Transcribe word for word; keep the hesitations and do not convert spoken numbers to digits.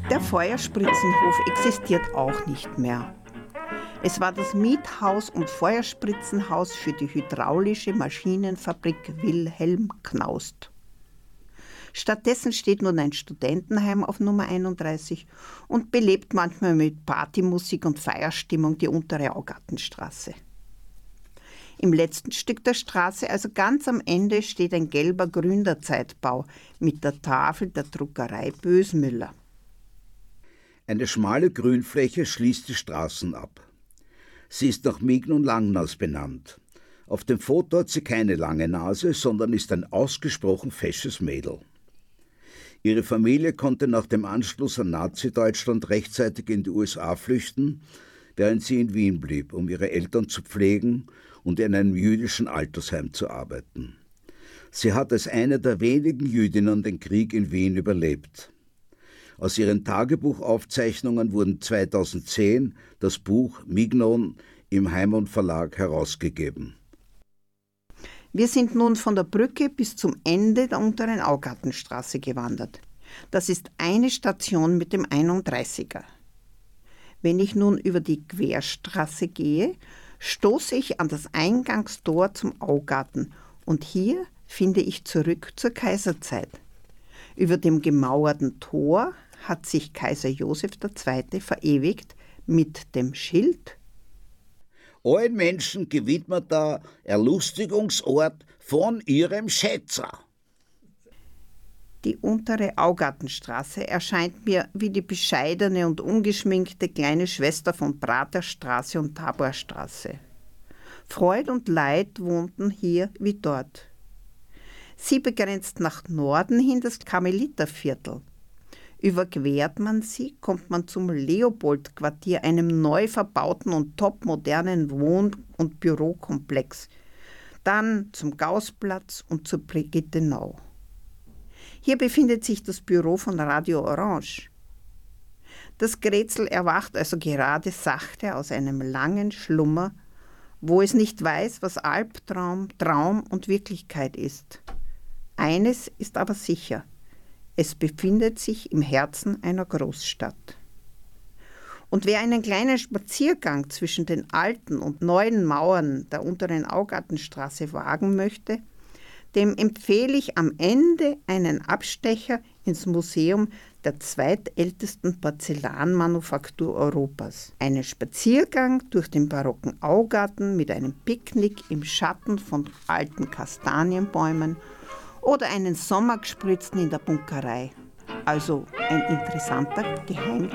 Der Feuerspritzenhof existiert auch nicht mehr. Es war das Miethaus und Feuerspritzenhaus für die hydraulische Maschinenfabrik Wilhelm Knaust. Stattdessen steht nun ein Studentenheim auf Nummer einunddreißig und belebt manchmal mit Partymusik und Feierstimmung die untere Augartenstraße. Im letzten Stück der Straße, also ganz am Ende, steht ein gelber Gründerzeitbau mit der Tafel der Druckerei Bösmüller. Eine schmale Grünfläche schließt die Straßen ab. Sie ist nach Mignon Langnas benannt. Auf dem Foto hat sie keine lange Nase, sondern ist ein ausgesprochen fesches Mädel. Ihre Familie konnte nach dem Anschluss an Nazi-Deutschland rechtzeitig in die U S A flüchten, während sie in Wien blieb, um ihre Eltern zu pflegen und in einem jüdischen Altersheim zu arbeiten. Sie hat als eine der wenigen Jüdinnen den Krieg in Wien überlebt. Aus ihren Tagebuchaufzeichnungen wurden zweitausendzehn das Buch Mignon im Heimon Verlag herausgegeben. Wir sind nun von der Brücke bis zum Ende der unteren Augartenstraße gewandert. Das ist eine Station mit dem einunddreißiger. Wenn ich nun über die Querstraße gehe, stoße ich an das Eingangstor zum Augarten und hier finde ich zurück zur Kaiserzeit. Über dem gemauerten Tor hat sich Kaiser Josef der Zweite verewigt mit dem Schild: Allen Menschen gewidmeter Erlustigungsort von ihrem Schätzer. Die untere Augartenstraße erscheint mir wie die bescheidene und ungeschminkte kleine Schwester von Praterstraße und Taborstraße. Freud und Leid wohnten hier wie dort. Sie begrenzt nach Norden hin das Karmeliterviertel. Überquert man sie, kommt man zum Leopoldquartier, einem neu verbauten und topmodernen Wohn- und Bürokomplex. Dann zum Gaußplatz und zur Brigittenau. Hier befindet sich das Büro von Radio Orange. Das Grätzl erwacht also gerade sachte aus einem langen Schlummer, wo es nicht weiß, was Albtraum, Traum und Wirklichkeit ist. Eines ist aber sicher: Es befindet sich im Herzen einer Großstadt. Und wer einen kleinen Spaziergang zwischen den alten und neuen Mauern der unteren Augartenstraße wagen möchte, dem empfehle ich am Ende einen Abstecher ins Museum der zweitältesten Porzellanmanufaktur Europas. Einen Spaziergang durch den barocken Augarten mit einem Picknick im Schatten von alten Kastanienbäumen oder einen Sommergespritzten in der Bunkerei. Also ein interessanter Geheimtipp.